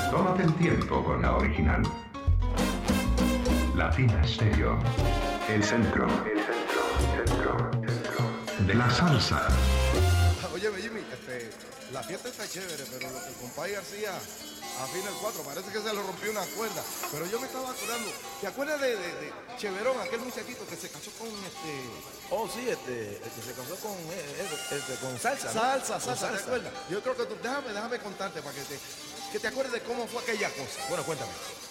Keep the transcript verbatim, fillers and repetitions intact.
Tómate el tiempo con la original. Latina Stereo. El centro. El centro. Centro. Centro. De la salsa. Oye, Jimmy, este, la fiesta está chévere, pero lo que el compadre García afina el cuatro, parece que se le rompió una cuerda. Pero yo me estaba acordando, ¿te acuerdas de, de, de Cheverón, aquel muchachito que se casó con este... Oh, sí, este, el que se casó con, eh, este, con salsa, ¿no? Salsa, Con salsa, ¿te acuerdas? Yo creo que tú, déjame, déjame contarte para que te, que te acuerdes de cómo fue aquella cosa. Bueno, cuéntame.